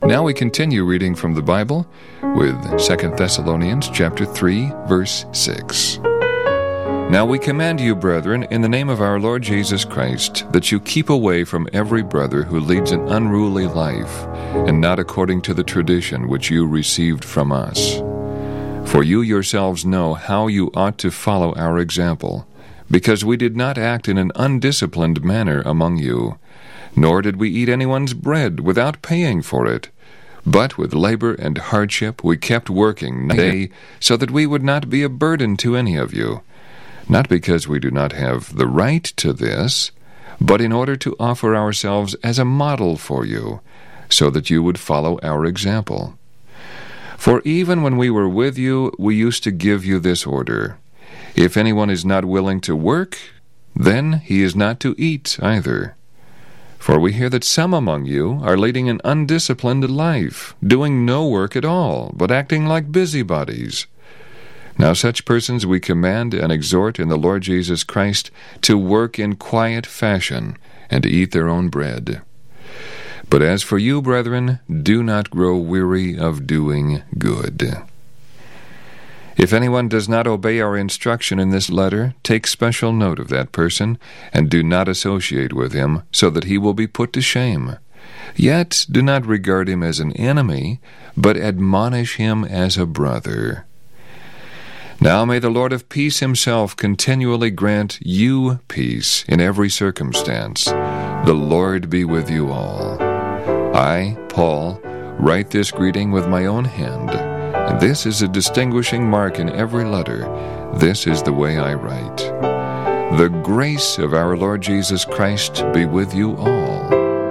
Now we continue reading from the Bible with 2 Thessalonians chapter 3, verse 6. Now we command you, brethren, in the name of our Lord Jesus Christ, that you keep away from every brother who leads an unruly life, and not according to the tradition which you received from us. For you yourselves know how you ought to follow our example, because we did not act in an undisciplined manner among you, nor did we eat anyone's bread without paying for it. But with labor and hardship we kept working night and day, so that we would not be a burden to any of you, not because we do not have the right to this, but in order to offer ourselves as a model for you, so that you would follow our example. For even when we were with you, we used to give you this order: if anyone is not willing to work, then he is not to eat either. For we hear that some among you are leading an undisciplined life, doing no work at all, but acting like busybodies. Now such persons we command and exhort in the Lord Jesus Christ to work in quiet fashion, and to eat their own bread. But as for you, brethren, do not grow weary of doing good. If anyone does not obey our instruction in this letter, take special note of that person, and do not associate with him, so that he will be put to shame. Yet do not regard him as an enemy, but admonish him as a brother. Now may the Lord of peace himself continually grant you peace in every circumstance. The Lord be with you all. I, Paul, write this greeting with my own hand. And this is a distinguishing mark in every letter. This is the way I write. The grace of our Lord Jesus Christ be with you all.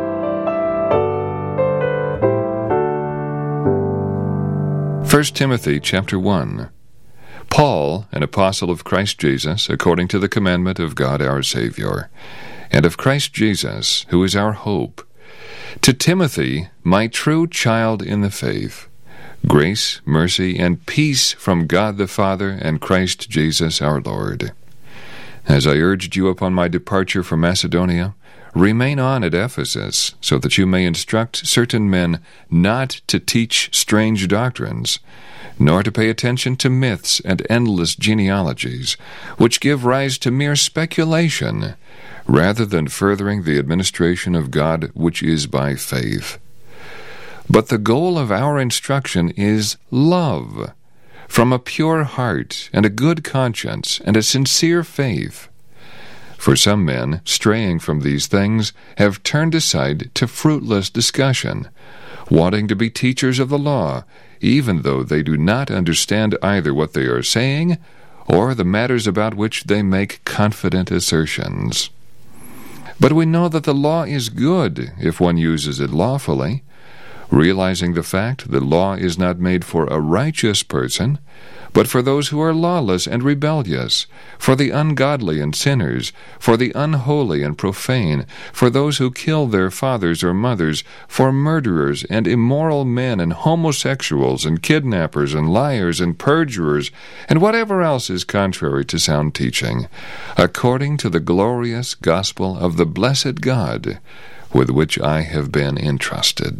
First Timothy chapter 1. Paul, an apostle of Christ Jesus, according to the commandment of God our Savior, and of Christ Jesus, who is our hope, to Timothy, my true child in the faith, grace, mercy, and peace from God the Father and Christ Jesus our Lord. As I urged you upon my departure from Macedonia, remain on at Ephesus, so that you may instruct certain men not to teach strange doctrines, nor to pay attention to myths and endless genealogies, which give rise to mere speculation, rather than furthering the administration of God which is by faith. But the goal of our instruction is love, from a pure heart and a good conscience and a sincere faith. For some men, straying from these things, have turned aside to fruitless discussion, wanting to be teachers of the law, even though they do not understand either what they are saying or the matters about which they make confident assertions. But we know that the law is good if one uses it lawfully, realizing the fact that law is not made for a righteous person, but for those who are lawless and rebellious, for the ungodly and sinners, for the unholy and profane, for those who kill their fathers or mothers, for murderers and immoral men and homosexuals and kidnappers and liars and perjurers, and whatever else is contrary to sound teaching, according to the glorious gospel of the blessed God, with which I have been entrusted.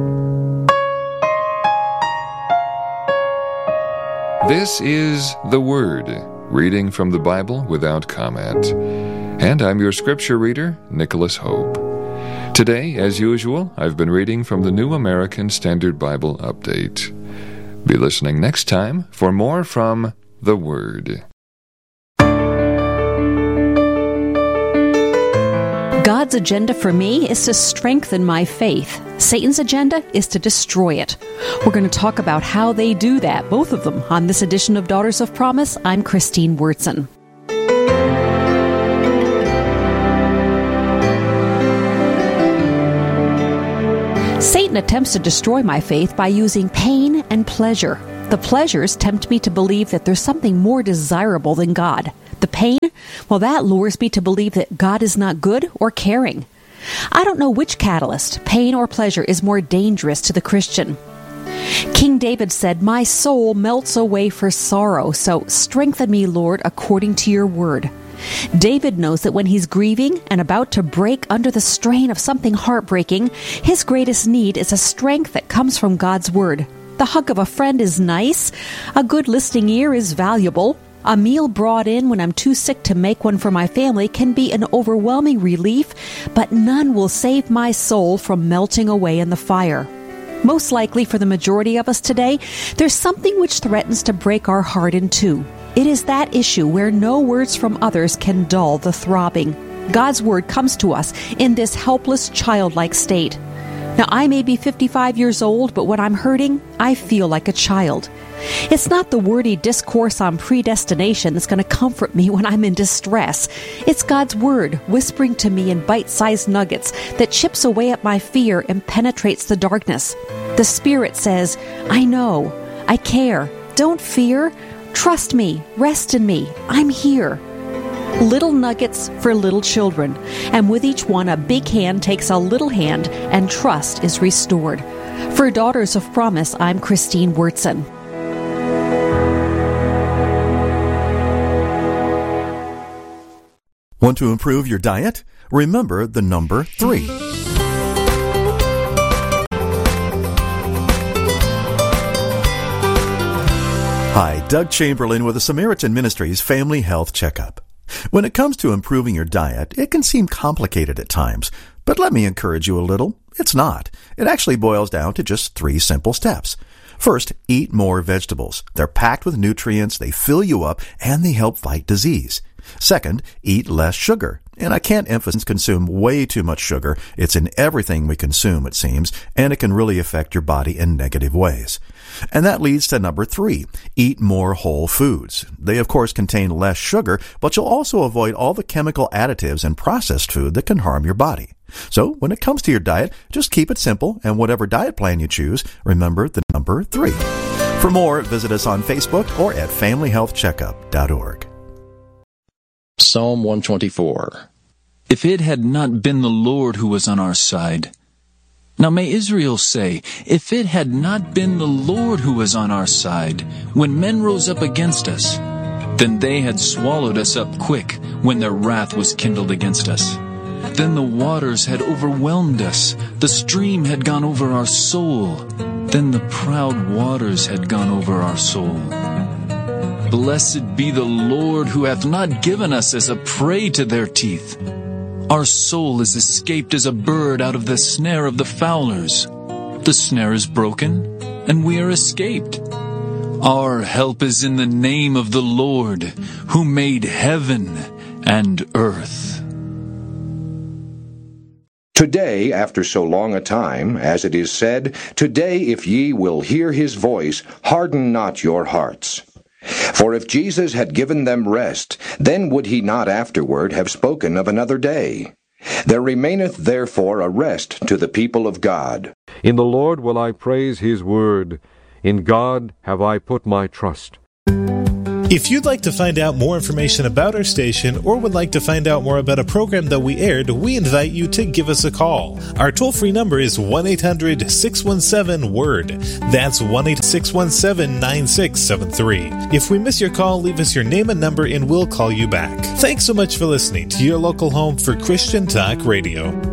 This is the Word, reading from the Bible without comment. And I'm your scripture reader, Nicholas Hope. Today, as usual, I've been reading from the New American Standard Bible Update. Be listening next time for more from the Word. God's agenda for me is to strengthen my faith. Satan's agenda is to destroy it. We're going to talk about how they do that, both of them, on this edition of Daughters of Promise. I'm Christine Wurtzen. Satan attempts to destroy my faith by using pain and pleasure. The pleasures tempt me to believe that there's something more desirable than God. The pain, well, that lures me to believe that God is not good or caring. I don't know which catalyst, pain or pleasure, is more dangerous to the Christian. King David said, "My soul melts away for sorrow, so strengthen me, Lord, according to your word." David knows that when he's grieving and about to break under the strain of something heartbreaking, his greatest need is a strength that comes from God's Word. The hug of a friend is nice. A good listening ear is valuable. A meal brought in when I'm too sick to make one for my family can be an overwhelming relief, but none will save my soul from melting away in the fire. Most likely for the majority of us today, there's something which threatens to break our heart in two. It is that issue where no words from others can dull the throbbing. God's Word comes to us in this helpless, childlike state. Now, I may be 55 years old, but when I'm hurting, I feel like a child. It's not the wordy discourse on predestination that's going to comfort me when I'm in distress. It's God's Word whispering to me in bite-sized nuggets that chips away at my fear and penetrates the darkness. The Spirit says, I know, I care, don't fear, trust me, rest in me, I'm here. Little nuggets for little children, and with each one a big hand takes a little hand and trust is restored. For Daughters of Promise, I'm Christine Wurtson. Want to improve your diet? Remember the number 3. Hi, Doug Chamberlain with the Samaritan Ministries Family Health Checkup. When it comes to improving your diet, it can seem complicated at times, but let me encourage you a little. It's not. It actually boils down to just 3 simple steps. First, eat more vegetables. They're packed with nutrients, they fill you up, and they help fight disease. Second, eat less sugar. And I can't emphasize consume way too much sugar. It's in everything we consume, it seems, and it can really affect your body in negative ways. And that leads to number 3, eat more whole foods. They, of course, contain less sugar, but you'll also avoid all the chemical additives and processed food that can harm your body. So when it comes to your diet, just keep it simple, and whatever diet plan you choose, remember the number 3. For more, visit us on Facebook or at familyhealthcheckup.org. Psalm 124. If it had not been the Lord who was on our side. Now may Israel say, if it had not been the Lord who was on our side, when men rose up against us, then they had swallowed us up quick when their wrath was kindled against us. Then the waters had overwhelmed us, the stream had gone over our soul, then the proud waters had gone over our soul. Blessed be the Lord who hath not given us as a prey to their teeth. Our soul is escaped as a bird out of the snare of the fowlers. The snare is broken, and we are escaped. Our help is in the name of the Lord, who made heaven and earth. Today, after so long a time, as it is said, Today if ye will hear his voice, harden not your hearts. For if Jesus had given them rest, then would he not afterward have spoken of another day. There remaineth therefore a rest to the people of God. In the Lord will I praise his word. In God have I put my trust. If you'd like to find out more information about our station or would like to find out more about a program that we aired, we invite you to give us a call. Our toll-free number is 1-800-617-WORD. That's 1-800-617-9673. If we miss your call, leave us your name and number and we'll call you back. Thanks so much for listening to your local home for Christian Talk Radio.